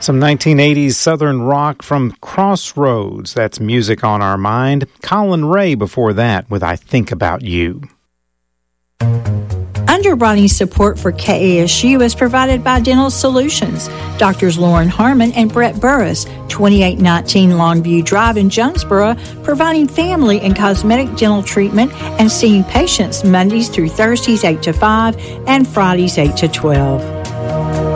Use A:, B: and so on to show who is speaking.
A: Some 1980s Southern rock from Crossroads. That's Music on Our Mind. Colin Ray before that with I Think About You.
B: Underwriting support for KASU is provided by Dental Solutions. Doctors Lauren Harmon and Brett Burris, 2819 Longview Drive in Jonesboro, providing family and cosmetic dental treatment and seeing patients Mondays through Thursdays 8 to 5 and Fridays 8 to 12.